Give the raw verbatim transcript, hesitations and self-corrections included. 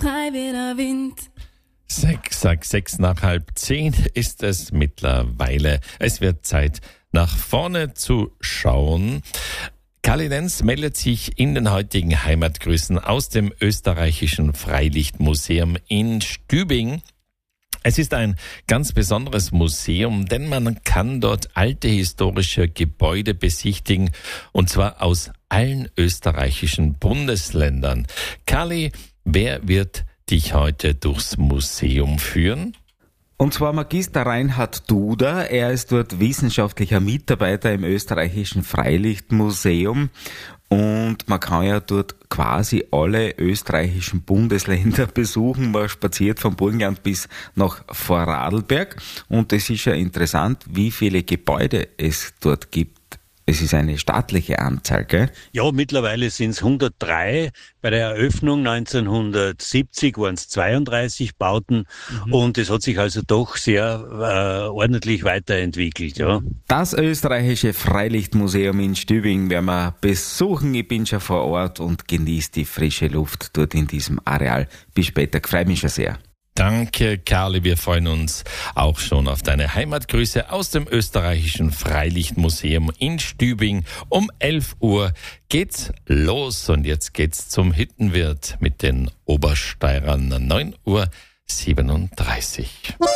frei wie der Wind. Sechs, sag sechs nach halb zehn ist es mittlerweile. Es wird Zeit, nach vorne zu schauen. Karli Lenz meldet sich in den heutigen Heimatgrüßen aus dem österreichischen Freilichtmuseum in Stübing. Es ist ein ganz besonderes Museum, denn man kann dort alte historische Gebäude besichtigen, und zwar aus allen österreichischen Bundesländern. Karli, wer wird dich heute durchs Museum führen? Und zwar Magister Reinhard Duda. Er ist dort wissenschaftlicher Mitarbeiter im österreichischen Freilichtmuseum. Und man kann ja dort quasi alle österreichischen Bundesländer besuchen. Man spaziert vom Burgenland bis nach Vorarlberg. Und es ist ja interessant, wie viele Gebäude es dort gibt. Es ist eine staatliche Anzahl, gell? Ja, mittlerweile sind es hundertdrei. Bei der Eröffnung neunzehnhundertsiebzig waren es zweiunddreißig Bauten. Mhm. Und es hat sich also doch sehr äh, ordentlich weiterentwickelt. Ja. Das österreichische Freilichtmuseum in Stübing werden wir besuchen. Ich bin schon vor Ort und genieße die frische Luft dort in diesem Areal. Bis später, ich freue mich schon sehr. Danke, Karli. Wir freuen uns auch schon auf deine Heimatgrüße aus dem österreichischen Freilichtmuseum in Stübing. Um elf Uhr geht's los und jetzt geht's zum Hüttenwirt mit den Obersteirern. neun Uhr siebenunddreißig.